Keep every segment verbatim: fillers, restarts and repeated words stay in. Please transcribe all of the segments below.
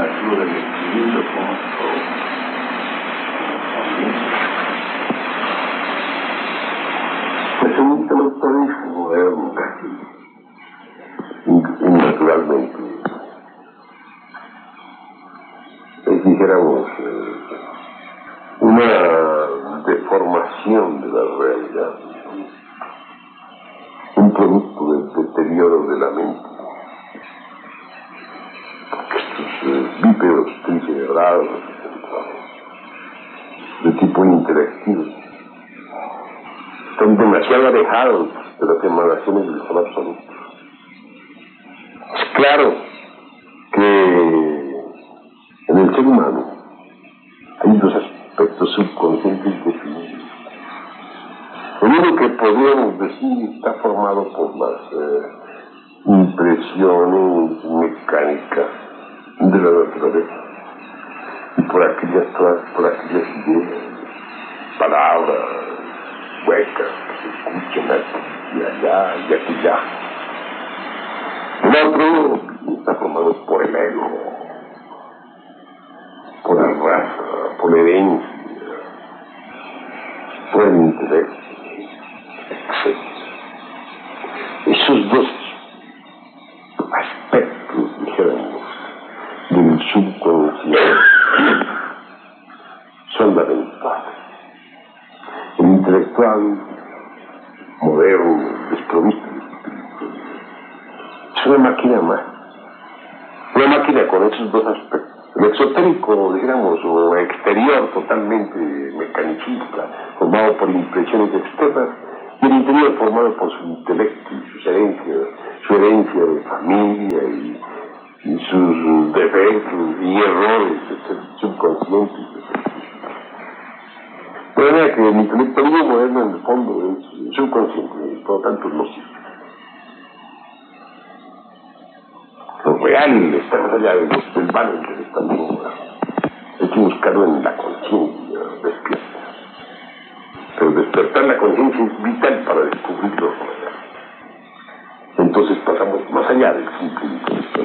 lo del equilibrio, como todo. Pues un intelectualismo moderno, y naturalmente, es, dijéramos, eh, una deformación de la realidad, un producto del deterioro de la mente. Estos eh, bípedos tricerebrados de tipo interactivo están demasiado alejados de las emanaciones del sol absoluto. Es claro que en el ser humano hay dos aspectos subconscientes definidos. El uno, que podríamos decir está formado por las eh, impresiones mecánicas de la naturaleza y por aquellas, por aquellas ideas, palabras huecas que se escuchan aquí y allá y aquí ya. El otro está formado por el ego, por la raza, por la herencia, por el intelecto, etcétera. Esos dos aspectos, dijéramos, del subconsciente son lamentables. El intelectual moderno, desprovisto de espíritu, es una máquina más, una máquina con esos dos aspectos. El exotérico, digamos, o exterior totalmente mecanicista, formado por impresiones externas, y el interior formado por su intelecto y sus herencias, su herencia de familia y, y sus defectos y errores subconscientes. De manera que el intelectualismo moderno en el fondo es subconsciente, y por lo tanto no sirve. Lo real está más allá de los, del vano intelectualismo. Hay que buscarlo en la conciencia despierta. Pero despertar la conciencia es vital para descubrir lo real. Entonces pasamos más allá del simple intelectual.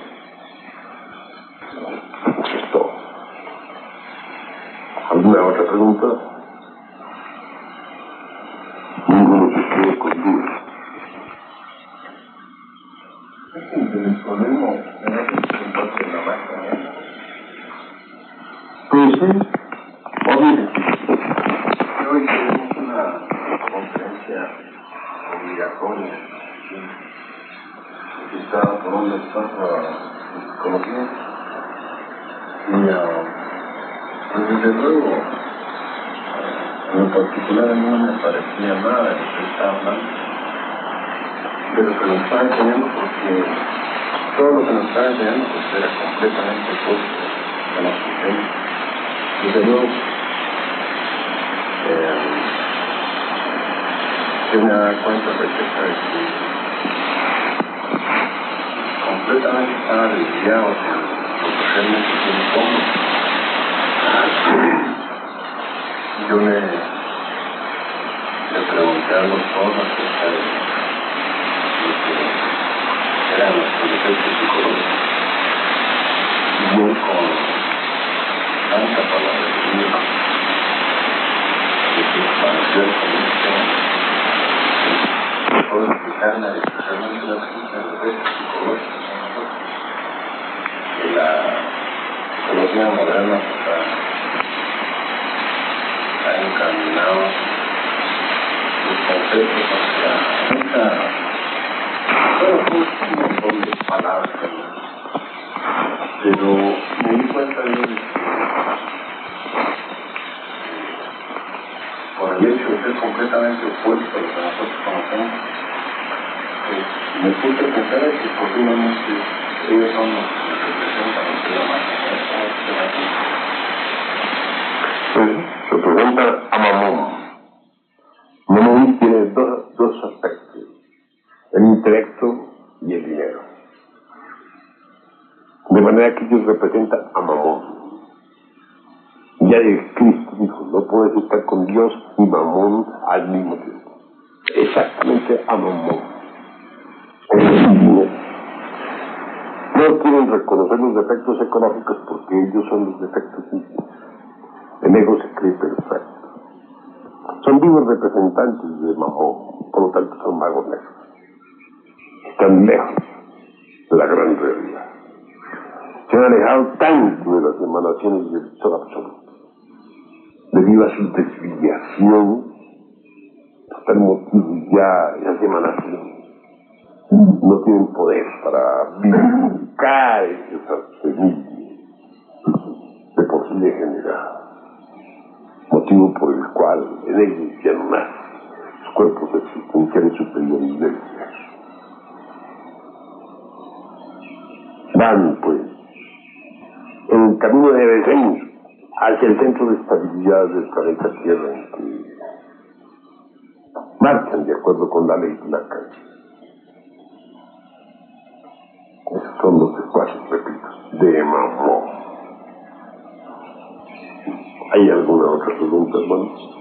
Eso es todo. ¿Alguna otra pregunta? Ninguno se quede con dudas. ¿Es intelectualismo en ese entonces la máquina? Pues sí, obviamente. Hoy tenemos una conferencia obligatoria que está por un espacio de psicología y uh, pues desde luego en lo particular a mí no me parecía nada de lo que está hablando, de lo que nos está enseñando, porque todo lo que nos está enseñando pues era completamente opuesto a la existencia. Desde luego eh, yo me daba cuenta de que completamente estaba desviado de lo que realmente tiene como. Yo le, le pregunté a los dos acerca de lo que eran los conceptos psicológicos, y yo con tanta palabrería de que pareció el comienzo puedo explicarle realmente las conceptos psicológicos que la psicología moderna pues, ha encaminado los conceptos hacia mucha, bueno, un montón de palabras, pero me di cuenta yo de que por el hecho de ser completamente opuesto a lo que nosotros conocemos, pues me puse a pensar que posiblemente ellos son los que representan lo que la máquina. Pues representa a Mamón. Mamón tiene dos, dos aspectos, el intelecto y el dinero. De manera que ellos representan a Mamón. Ya de Cristo dijo, no puedes estar con Dios y Mamón al mismo tiempo. Exactamente a Mamón. El dinero. No quieren reconocer los defectos económicos porque ellos son los defectos mismos. El ego se cree perfecto. Son vivos representantes de Mamón, por lo tanto son magos negros. Están lejos de la gran realidad. Se han alejado tanto de las emanaciones del sol absoluto. Debido a su desviación, hasta el motivo ya esas emanaciones no tienen poder para vivificar esas semillas de por sí degeneradas. Motivo por el cual en ellos ya no nacen los cuerpos existenciales superiores del universo. Van, pues, en el camino de descenso hacia el centro de estabilidad del planeta Tierra, en que marchan de acuerdo con la ley de la calle. Esos son los espacios, repito, de Mamón. ¿Hay alguna otra pregunta, hermano?